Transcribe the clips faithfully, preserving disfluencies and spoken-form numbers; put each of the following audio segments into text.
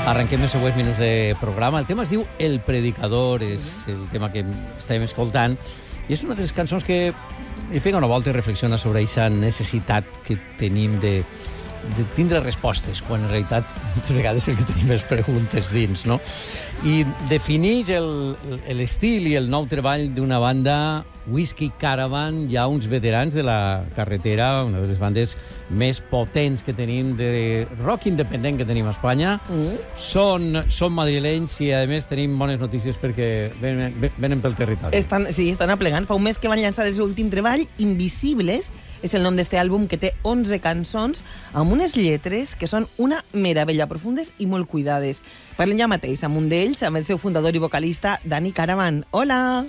Arrenquem els següents minuts de programa. El tema es diu El Predicador, és el tema que estàvem escoltant, i és una de les cançons que li pega una volta i reflexiona sobre aquesta necessitat que tenim de, de tindre respostes, quan en realitat moltes vegades el que tenim és preguntes dins, no? I defineix l'estil i el nou treball d'una banda, Whiskey Caravan, ja uns veterans de la carretera, una de les bandes més potents que tenim de rock independent que tenim a Espanya. Mm. Són, són madrilenys i, a més, tenim bones notícies perquè venen, venen pel territori. Estan, sí, estan aplegant. Fa un mes que van llançar el seu últim treball, Invisibles, és el nom d'este àlbum, que té onze cançons amb unes lletres que són una meravella, profundes i molt cuidades. Parlem ja mateix amb un d'ells, amb el seu fundador i vocalista, Dani Caravan. Hola!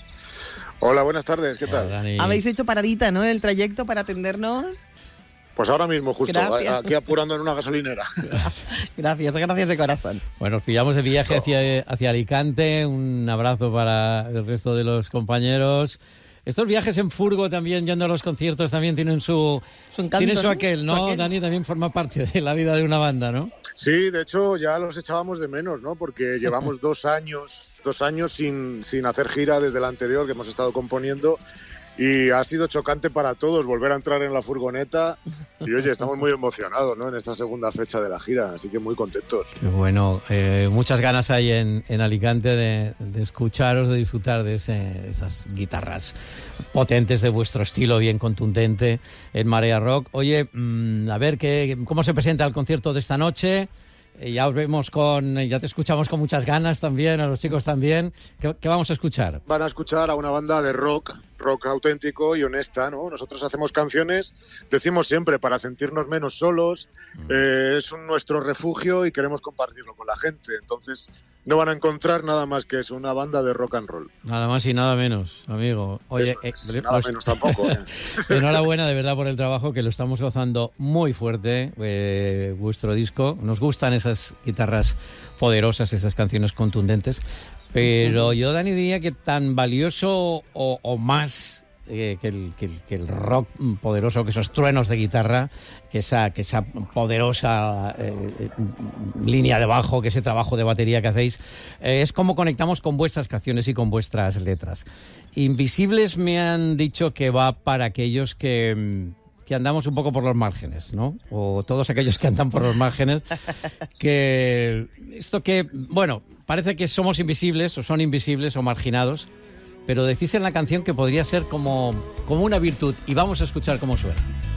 Hola, buenas tardes, ¿qué tal? Hola, Dani. Habéis hecho paradita, ¿no?, en el trayecto para atendernos. Pues ahora mismo, justo, Gracias. aquí apurando en una gasolinera. Gracias, gracias de corazón. Bueno, nos pillamos de viaje hacia, hacia Alicante. Un abrazo para el resto de los compañeros. Estos viajes en furgo también, yendo a los conciertos, también tienen su, su encanto, tienen su ¿no? aquel, ¿no? Su aquel. Dani, también forma parte de la vida de una banda, ¿no? Sí, de hecho ya los echábamos de menos, ¿no? Porque llevamos dos años, dos años sin, sin hacer gira desde la anterior que hemos estado componiendo. Y ha sido chocante para todos volver a entrar en la furgoneta. Y oye, estamos muy emocionados, ¿no?, en esta segunda fecha de la gira, así que muy contentos. Qué bueno, eh, muchas ganas hay en, en Alicante de, de escucharos, de disfrutar de, ese, de esas guitarras potentes de vuestro estilo, bien contundente, en Marea Rock. Oye, mmm, a ver, ¿qué, ¿cómo se presenta el concierto de esta noche? Eh, ya os vemos con, ya te escuchamos con muchas ganas también, a los chicos también. ¿Qué, qué vamos a escuchar? Van a escuchar a una banda de rock, rock auténtico y honesta, ¿no? Nosotros hacemos canciones, decimos siempre, para sentirnos menos solos, mm. eh, es un, nuestro refugio y queremos compartirlo con la gente. Entonces no van a encontrar nada más que es una banda de rock and roll. Nada más y nada menos, amigo. Oye, es, eh, nada os... menos tampoco. ¿eh? Enhorabuena de verdad por el trabajo, que lo estamos gozando muy fuerte, eh, vuestro disco. Nos gustan esas guitarras poderosas, esas canciones contundentes. Pero yo, Dani, diría que tan valioso o, o más eh, que, el, que, el, que el rock poderoso, que esos truenos de guitarra, que esa, que esa poderosa eh, línea de bajo, que ese trabajo de batería que hacéis, eh, es cómo conectamos con vuestras canciones y con vuestras letras. Invisibles me han dicho que va para aquellos que... que andamos un poco por los márgenes, ¿no? O todos aquellos que andan por los márgenes, que esto que, bueno, parece que somos invisibles, o son invisibles, o marginados, pero decís en la canción que podría ser como, como una virtud, y vamos a escuchar cómo suena.